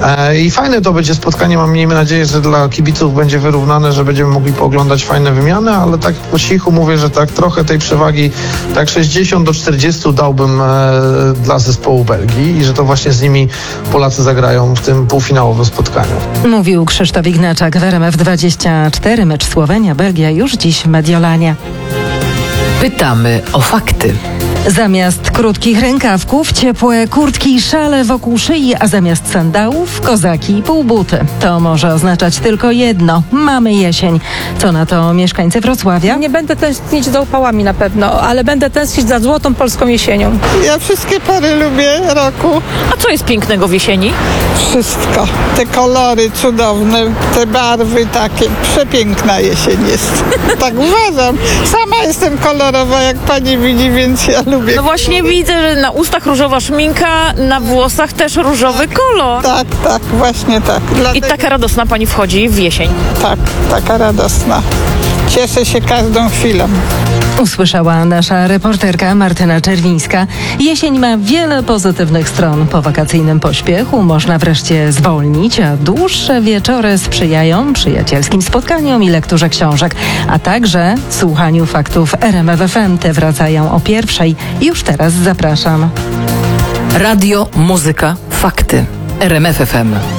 I fajne to będzie spotkanie, miejmy nadzieję, że dla kibiców będzie wyrównane, że będziemy mogli pooglądać fajne wymiany, ale tak po cichu mówię, że tak trochę tej przewagi, tak 60-40 dałbym dla zespołu Belgii i że to właśnie z nimi Polacy zagrają w tym półfinałowym spotkaniu. Mówił Krzysztof Ignaczak w RMF24. Mecz Słowenia-Belgia już dziś w Mediolanie. Pytamy o fakty. Zamiast krótkich rękawków, ciepłe kurtki i szale wokół szyi, a zamiast sandałów, kozaki i półbuty. To może oznaczać tylko jedno. Mamy jesień. Co na to mieszkańcy Wrocławia? Nie będę tęsknić za upałami na pewno, ale będę tęsknić za złotą polską jesienią. Ja wszystkie pory lubię roku. A co jest pięknego w jesieni? Wszystko. Te kolory cudowne, te barwy takie. Przepiękna jesień jest. Tak uważam. Sama jestem kolorowa, jak pani widzi, więc ja lubię. No właśnie widzę, że na ustach różowa szminka, na włosach też różowy kolor. Tak, właśnie tak. I taka radosna pani wchodzi w jesień. Tak, taka radosna. Cieszę się każdą chwilą. Usłyszała nasza reporterka Martyna Czerwińska. Jesień ma wiele pozytywnych stron. Po wakacyjnym pośpiechu można wreszcie zwolnić, a dłuższe wieczory sprzyjają przyjacielskim spotkaniom i lekturze książek, a także słuchaniu faktów RMF FM. Te wracają o 1:00. Już teraz zapraszam. Radio, muzyka, fakty. RMF FM.